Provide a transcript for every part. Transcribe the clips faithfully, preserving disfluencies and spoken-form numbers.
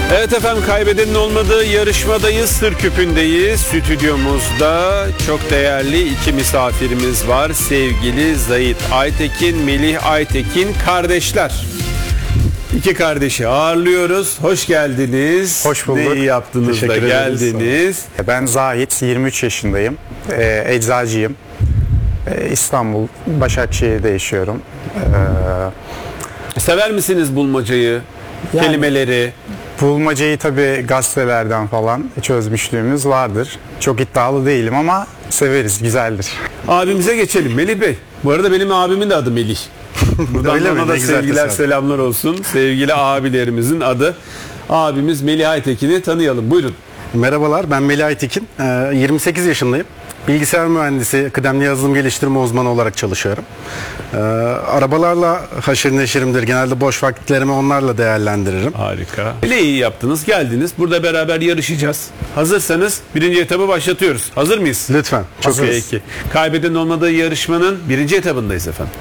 Evet efendim, kaybedenin olmadığı yarışmadayız. Sır Küpü'ndeyiz. Stüdyomuzda çok değerli iki misafirimiz var. Sevgili Zahit Aytekin, Melih Aytekin kardeşler. İki kardeşi ağırlıyoruz. Hoş geldiniz. Hoş bulduk. Ne iyi yaptınız da geldiniz. Ben Zahit, yirmi üç yaşındayım. Ee, eczacıyım. Ee, İstanbul, Başakşehir'de yaşıyorum. Ee, Sever misiniz bulmacayı, yani, kelimeleri? Bulmacayı tabii gazetelerden falan çözmüşlüğümüz vardır. Çok iddialı değilim ama severiz, güzeldir. Abimize geçelim. Melih Bey. Bu arada benim abimin de adı Melih. Buradan ona da sevgiler, selamlar olsun. Sevgili abilerimizin adı. Abimiz Melih Aytekin'i tanıyalım. Buyurun. Merhabalar, ben Melih Aytekin. yirmi sekiz yaşındayım. Bilgisayar mühendisi, kıdemli yazılım geliştirme uzmanı olarak çalışıyorum. Ee, arabalarla haşır neşirimdir. Genelde boş vakitlerimi onlarla değerlendiririm. Harika. Ne iyi yaptınız, geldiniz. Burada beraber yarışacağız. Hazırsanız birinci etabı başlatıyoruz. Hazır mıyız? Lütfen. Çok iyi. Kaybeden olmadığı yarışmanın birinci etabındayız efendim.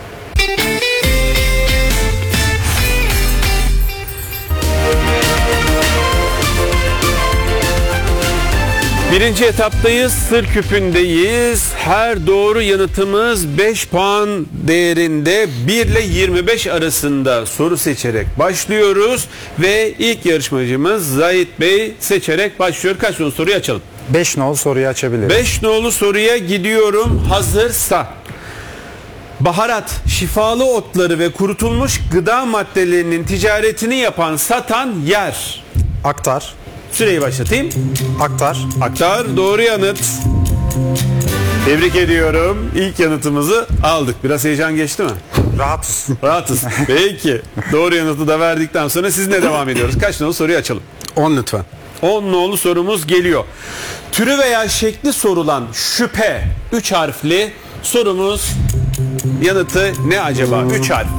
Birinci etaptayız. Sır Küpü'ndeyiz. Her doğru yanıtımız beş puan değerinde. bir ile yirmi beş arasında soru seçerek başlıyoruz. Ve ilk yarışmacımız Zahit Bey seçerek başlıyor. Kaç nolu soruyu açalım? beş nol soruyu açabilirim. beş nolu soruya gidiyorum. Hazırsa. Baharat, şifalı otları ve kurutulmuş gıda maddelerinin ticaretini yapan, satan yer. Aktar. Süreyi başlatayım. Aktar. Aktar doğru yanıt. Tebrik ediyorum. İlk yanıtımızı aldık. Biraz heyecan geçti mi? Rahatız. Rahatız. Peki. Doğru yanıtı da verdikten sonra sizinle devam ediyoruz. Kaç nolu soruyu açalım? on lütfen. on nolu sorumuz geliyor. Türü veya şekli sorulan şüphe üç harfli sorumuz, yanıtı ne acaba? üç harf.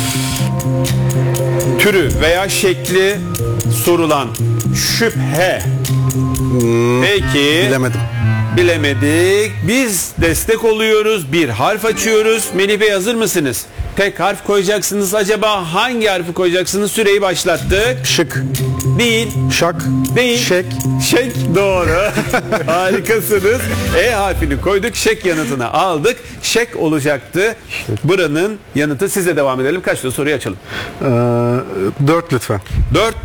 Türü veya şekli sorulan şüphe. Hmm, Peki. Bilemedim. Bilemedik. Biz destek oluyoruz. Bir harf açıyoruz. Melih Bey, hazır mısınız? Tek harf koyacaksınız. Acaba hangi harfi koyacaksınız? Süreyi başlattık. Şık. Değil. Şak. Değil. Şek. Şek doğru. Harikasınız. E harfini koyduk. Şek yanıtını aldık. Şek olacaktı. Buranın yanıtı. Size devam edelim. Kaç soruyu açalım? Ee, dört lütfen. dört